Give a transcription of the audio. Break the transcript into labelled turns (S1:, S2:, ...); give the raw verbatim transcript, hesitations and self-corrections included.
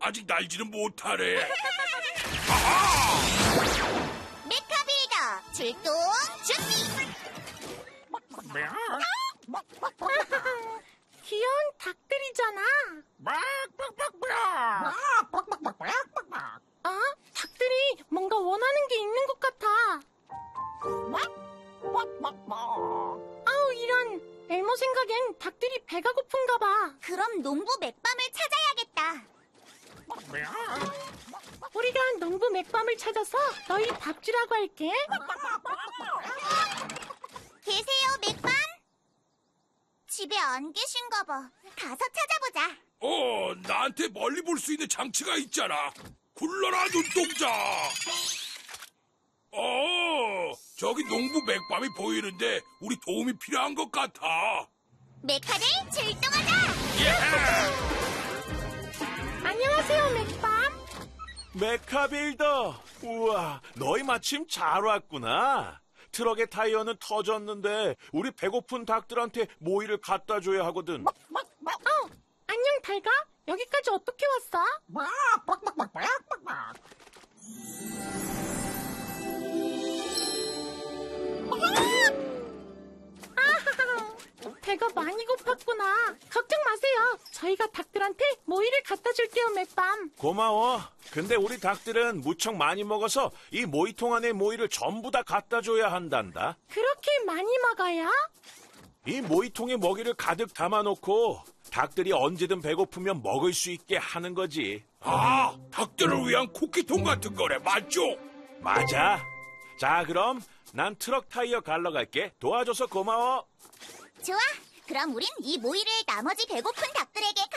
S1: 아직 날지는 못하네.
S2: 메카빌더 출동 준비.
S3: 귀여운 닭들이잖아. 어? 닭들이 뭔가 원하는 게 있는 것 같아. 아우, 이런. 엘모 생각엔 닭들이 배가 고픈가 봐.
S2: 그럼 농부 맥밤을 찾아야겠다.
S3: 우리가 농부 맥밤을 찾아서 너희 밥주라고 할게.
S2: 계세요, 맥밤? 집에 안 계신가 봐. 가서 찾아보자.
S1: 어, 나한테 멀리 볼 수 있는 장치가 있잖아. 굴러라, 눈동자. 어, 저기 농부 맥밤이 보이는데 우리 도움이 필요한 것 같아.
S2: 메카를 출동하자.
S1: 예!
S3: 안녕하세요, 맥밤.
S4: 메카빌더. 우와, 너희 마침 잘 왔구나. 트럭의 타이어는 터졌는데 우리 배고픈 닭들한테 모이를 갖다 줘야 하거든.
S3: 어, 안녕, 달가. 여기까지 어떻게 왔어? 아하하, 배가 많이 고팠구나. 걱정 마세요. 저희가 닭들한테 모이를 갖다 줄게요, 맥밤.
S4: 고마워. 근데 우리 닭들은 무척 많이 먹어서 이 모이통 안에 모이를 전부 다 갖다 줘야 한단다.
S3: 그렇게 많이 먹어요?
S4: 이 모이통에 먹이를 가득 담아놓고 닭들이 언제든 배고프면 먹을 수 있게 하는 거지.
S1: 아, 닭들을 위한 쿠키통 같은 거래, 맞죠?
S4: 맞아. 자, 그럼 난 트럭 타이어 갈러 갈게. 도와줘서 고마워.
S2: 좋아. 그럼 우린 이 모이를 나머지 배고픈 닭들에게